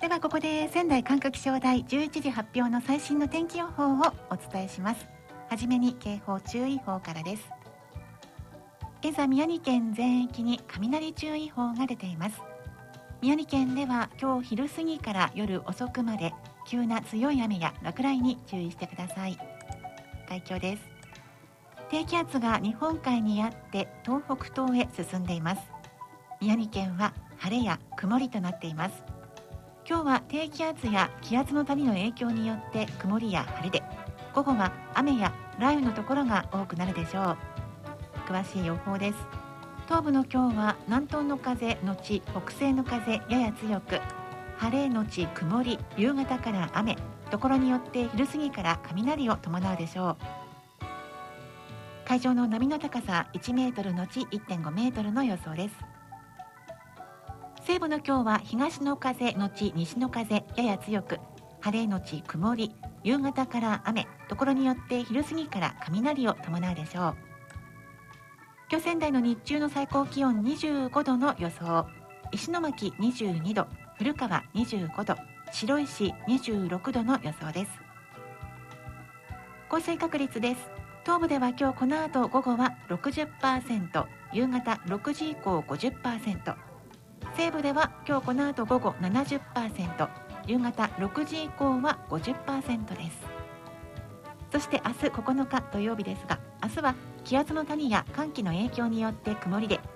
ではここで仙台管区気象台11時発表の最新の天気予報をお伝えします。はじめに警報注意報からです。現在宮城県全域に雷注意報が出ています。宮城県では今日昼過ぎから夜遅くまで急な強い雨や落雷に注意してください。海峡です。低気圧が日本海にあって東北東へ進んでいます。宮城県は晴れや曇りとなっています。今日は低気圧や気圧の谷の影響によって曇りや晴れで、午後は雨や雷雨のところが多くなるでしょう。詳しい予報です。東部の今日は南東の風のち北西の風やや強く、晴れのち曇り、夕方から雨、ところによって昼過ぎから雷を伴うでしょう。海上の波の高さ1メートルのち 1.5 メートルの予想です。西部の今日は東の風のち西の風やや強く、晴れのち曇り、夕方から雨、ところによって昼過ぎから雷を伴うでしょう。今日仙台の日中の最高気温25度の予想。石巻22度、古川25度、白石26度の予想です。降水確率です。東部では今日この後午後は 60%、夕方6時以降 50%、西部では今日この後午後 70%、夕方6時以降は 50% です。そして明日9日土曜日ですが、明日は気圧の谷や寒気の影響によって曇りで、